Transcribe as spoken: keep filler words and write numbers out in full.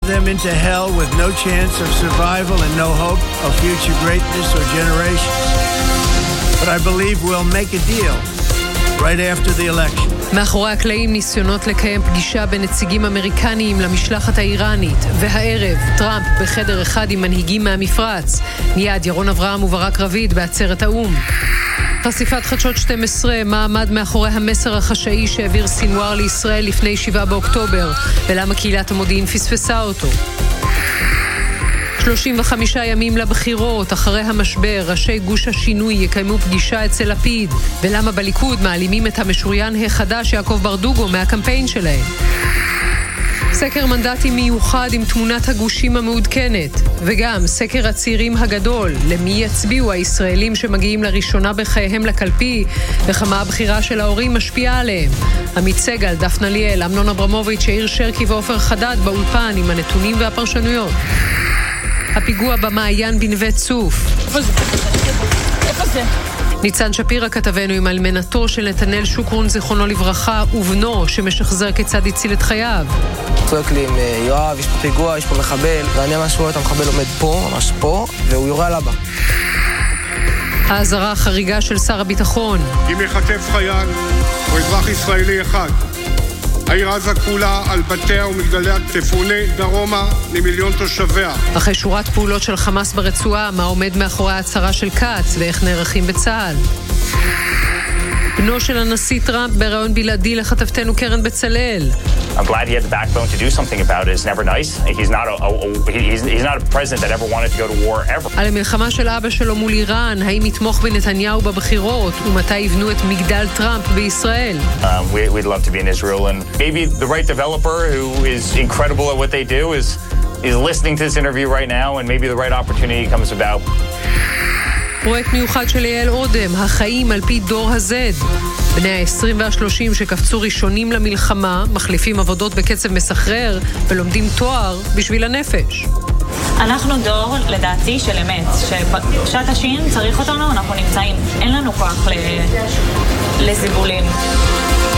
them into hell with no chance of survival and no hope of future greatness or generations. But I believe we'll make a deal right after the election. מאחורי הקלעים ניסיונות לקיים פגישה בין נציגים אמריקניים למשלחת האיראנית, והערב טראמפ בחדר אחד עם מנהיגים מהמפרץ. מיד ירון אברהם וברק רביד בעצרת האום. חשיפת חדשות שתים עשרה, מה עמד מאחורי המסר החשאי שהעביר סינואר לישראל לפני שבעה באוקטובר, ולמה קהילת המודיעין פספסה אותו. שלושים וחמישה ימים לבחירות, אחרי המשבר, ראשי גוש השינוי יקיימו פגישה אצל לפיד, ולמה בליכוד מעלימים את המשוריין החדש יעקב ברדוגו מהקמפיין שלהם. סקר מנדטים מיוחד עם תמונת הגושים המעודכנת, וגם סקר הצעירים הגדול, למי יצביעו הישראלים שמגיעים לראשונה בחייהם לקלפי, וכמה הבחירה של ההורים משפיעה עליהם. עמית סגל, דפנה ליאל, אמנון אברמוביץ', יאיר שרקי ועופר חדד באולפן עם הנתונים והפרשנויות. הפיגוע במעיין בנווה צוף. איפה זה? איפה זה? ניצן שפירא כתבנו עם אלמנתו של נתנאל שוקרון זיכרונו לברכה ובנו שמשחזר כיצד הציל את חייו. צועק לי עם יואב, יש פה פיגוע, יש פה מחבל, ואני ממש רואה את המחבל עומד פה, ממש פה, והוא יורה על אבא. האזהרה החריגה של שר הביטחון. אם יחטף חייל או אזרח ישראלי אחד, העיר עזה כולה על בתיה ומגדליה תפונה דרומה ממיליון תושביה. אחרי שורת פעולות של חמאס ברצועה, מה עומד מאחורי ההצהרה של קץ ואיך נערכים בצה"ל? בנו של הנשיא טראמפ בראיון בלעדי לכתבתנו קרן בצלאל. I'm glad he had the backbone to do something about it. It's never nice. He's not a, a, a he's, he's not a president that ever wanted to go to war ever. על המלחמה של אבא שלו מול איראן, האם יתמוך בנתניהו בבחירות ומתי יבנו את מגדל טראמפ בישראל? Um, we, we'd love to be in Israel and maybe the right developer who is incredible at what they do is is listening to this interview right now and maybe the right opportunity comes about. פרויקט מיוחד של יעל אודם, החיים על פי דור הזד. בני ה-עשרים וה-שלושים שקפצו ראשונים למלחמה, מחליפים עבודות בקצב מסחרר ולומדים תואר בשביל הנפש. אנחנו דור, לדעתי, של אמת, שפשט השין צריך אותנו, אנחנו נמצאים. אין לנו כוח לזיבולים.